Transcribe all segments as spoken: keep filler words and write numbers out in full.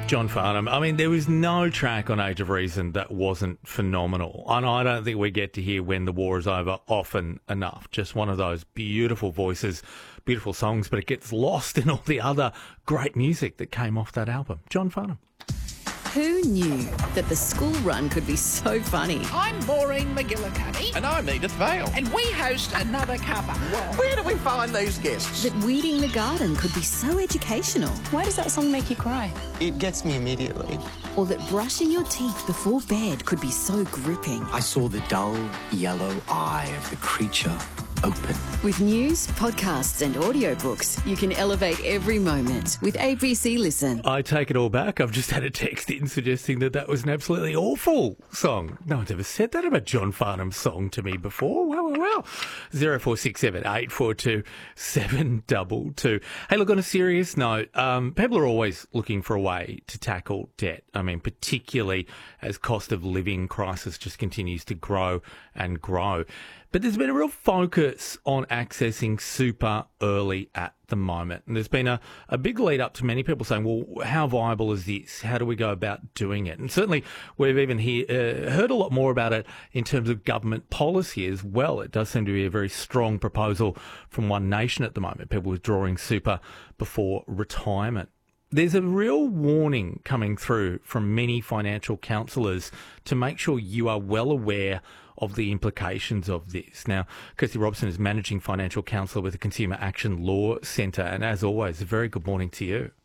John Farnham. I mean, there was no track on Age of Reason that wasn't phenomenal. And I don't think we get to hear When the War is Over often enough. Just one of those beautiful voices, beautiful songs, but it gets lost in all the other great music that came off that album. John Farnham. Who knew that the school run could be so funny? I'm Maureen McGillicuddy. And I'm Edith Vale. And we host Another Cuppa. Where do we find these guests? That weeding the garden could be so educational. Why does that song make you cry? It gets me immediately. Or that brushing your teeth before bed could be so gripping. I saw the dull yellow eye of the creature open. With news, podcasts and audiobooks, you can elevate every moment with A B C Listen. I take it all back. I've just had a text in suggesting that that was an absolutely awful song. No one's ever said that about John Farnham's song to me before. Wow, wow, wow. zero four six seven eight four two seven two two. Hey, look, on a serious note, um, people are always looking for a way to tackle debt. I mean, particularly as cost of living crisis just continues to grow and grow. But there's been a real focus on accessing super early at the moment. And there's been a, a big lead up to many people saying, well, how viable is this? How do we go about doing it? And certainly we've even hear, uh, heard a lot more about it in terms of government policy as well. It does seem to be a very strong proposal from One Nation at the moment, people withdrawing super before retirement. There's a real warning coming through from many financial counsellors to make sure you are well aware of the implications of this. Now, Kirsty Robson is Managing Financial Counsellor with the Consumer Action Law Centre, and as always, a very good morning to you.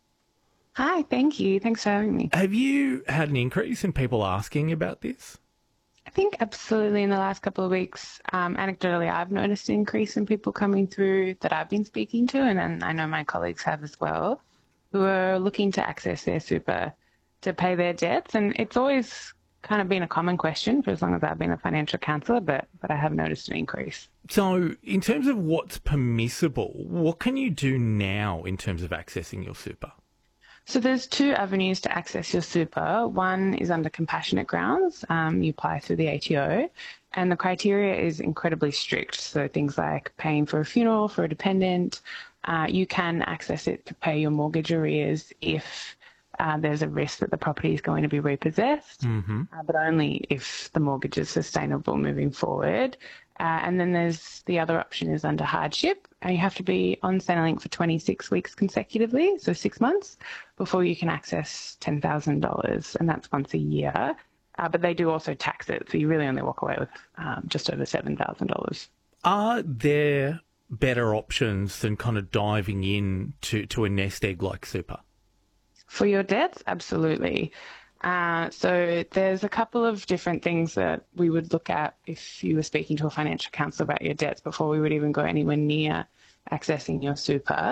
Hi, thank you. Thanks for having me. Have you had an increase in people asking about this? I think absolutely in the last couple of weeks, um, anecdotally, I've noticed an increase in people coming through that I've been speaking to, and then I know my colleagues have as well, who are looking to access their super to pay their debts. And it's always kind of been a common question for as long as I've been a financial counsellor, but, but I have noticed an increase. So in terms of what's permissible, what can you do now in terms of accessing your super? So there's two avenues to access your super. One is under compassionate grounds. Um, you apply through the A T O, and the criteria is incredibly strict. So things like paying for a funeral for a dependent, uh, you can access it to pay your mortgage arrears if Uh, there's a risk that the property is going to be repossessed, mm-hmm. uh, but only if the mortgage is sustainable moving forward. Uh, and then there's the other option is under hardship. And you have to be on Centrelink for twenty-six weeks consecutively, so six months, before you can access ten thousand dollars, and that's once a year. Uh, but they do also tax it, so you really only walk away with um, just over seven thousand dollars. Are there better options than kind of diving in to, to a nest egg like super? For your debts, absolutely. Uh, so there's a couple of different things that we would look at if you were speaking to a financial counsellor about your debts before we would even go anywhere near accessing your super.